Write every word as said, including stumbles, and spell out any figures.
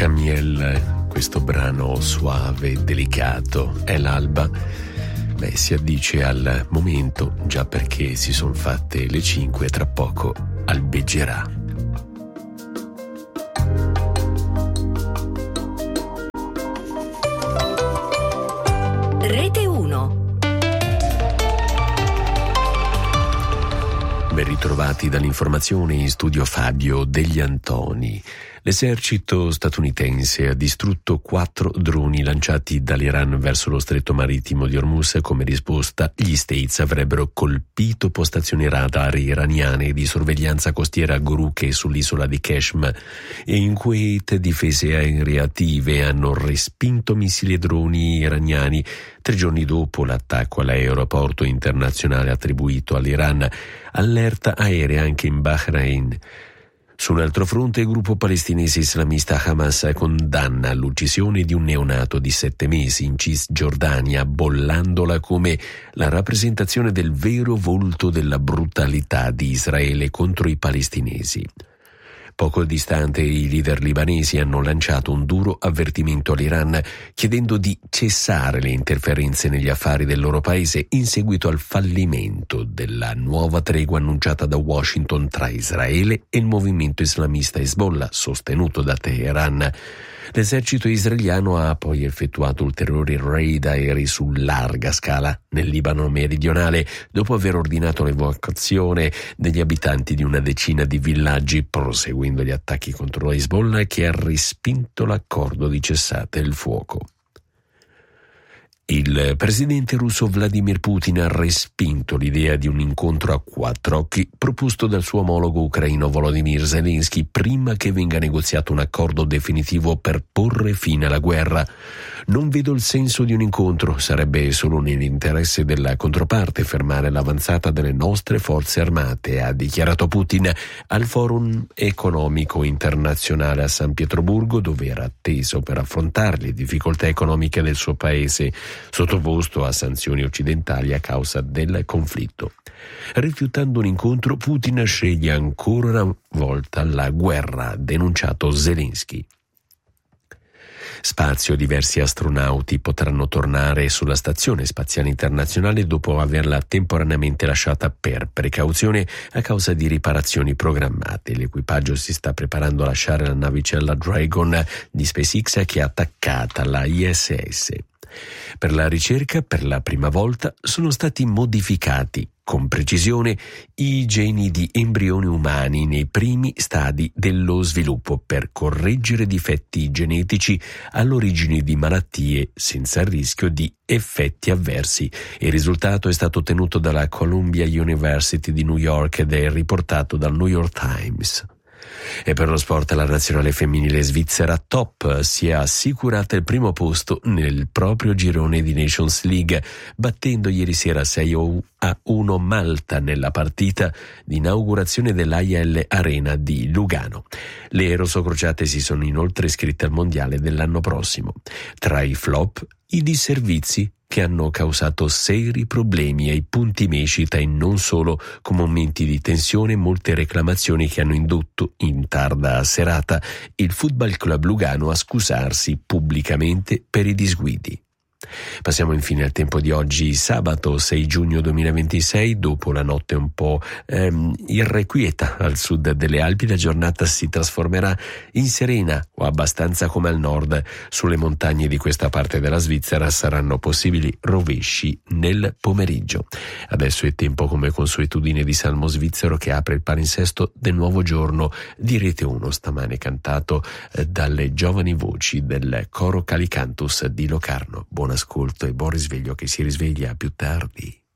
Camiel, questo brano suave e delicato, è l'alba. Beh, si addice al momento, già perché si sono fatte le cinque e tra poco albeggerà. Rete uno. Ben ritrovati dall'informazione, in studio Fabio Degli Antoni. L'esercito statunitense ha distrutto quattro droni lanciati dall'Iran verso lo stretto marittimo di Hormuz. Come risposta, gli States avrebbero colpito postazioni radar iraniane di sorveglianza costiera a Guruk e sull'isola di Qeshm, e in Kuwait difese aeree attive hanno respinto missili e droni iraniani tre giorni dopo l'attacco all'aeroporto internazionale attribuito all'Iran. Allerta aerea anche in Bahrain. Su un altro fronte, il gruppo palestinese islamista Hamas condanna l'uccisione di un neonato di sette mesi in Cisgiordania, bollandola come la rappresentazione del vero volto della brutalità di Israele contro i palestinesi. Poco distante, i leader libanesi hanno lanciato un duro avvertimento all'Iran, chiedendo di cessare le interferenze negli affari del loro paese in seguito al fallimento della nuova tregua annunciata da Washington tra Israele e il movimento islamista Hezbollah, sostenuto da Teheran. L'esercito israeliano ha poi effettuato ulteriori raid aerei su larga scala nel Libano meridionale, dopo aver ordinato l'evacuazione degli abitanti di una decina di villaggi, proseguendo gli attacchi contro Hezbollah, che ha respinto l'accordo di cessate il fuoco. Il presidente russo Vladimir Putin ha respinto l'idea di un incontro a quattro occhi proposto dal suo omologo ucraino Volodymyr Zelensky prima che venga negoziato un accordo definitivo per porre fine alla guerra. Non vedo il senso di un incontro, sarebbe solo nell'interesse della controparte fermare l'avanzata delle nostre forze armate, ha dichiarato Putin al Forum economico internazionale a San Pietroburgo, dove era atteso per affrontare le difficoltà economiche del suo paese, sottoposto a sanzioni occidentali a causa del conflitto. Rifiutando un incontro, Putin sceglie ancora una volta la guerra, ha denunciato Zelensky. Spazio: diversi astronauti potranno tornare sulla Stazione Spaziale Internazionale dopo averla temporaneamente lasciata per precauzione a causa di riparazioni programmate. L'equipaggio si sta preparando a lasciare la navicella Dragon di SpaceX, che è attaccata alla I S S. Per la ricerca, per la prima volta, sono stati modificati con precisione i geni di embrioni umani nei primi stadi dello sviluppo per correggere difetti genetici all'origine di malattie senza rischio di effetti avversi. Il risultato è stato ottenuto dalla Columbia University di New York ed è riportato dal New York Times. E per lo sport, la nazionale femminile svizzera top si è assicurata il primo posto nel proprio girone di Nations League, battendo ieri sera sei a uno Malta nella partita di inaugurazione dell'A I L Arena di Lugano. Le rosocrociate si sono inoltre iscritte al mondiale dell'anno prossimo. Tra i flop, i disservizi, che hanno causato seri problemi ai punti mescita e non solo, con momenti di tensione e molte reclamazioni che hanno indotto, in tarda serata, il Football Club Lugano a scusarsi pubblicamente per i disguidi. Passiamo infine al tempo di oggi, sabato sei giugno duemilaventisei. Dopo la notte un po' ehm, irrequieta al sud delle Alpi, la giornata si trasformerà in serena o abbastanza come al nord. Sulle montagne di questa parte della Svizzera saranno possibili rovesci nel pomeriggio. Adesso è tempo, come consuetudine, di Salmo svizzero che apre il palinsesto del nuovo giorno di Rete uno, stamane cantato eh, dalle giovani voci del coro Calicantus di Locarno. Buon ascolto e buon risveglio, che si risveglia più tardi.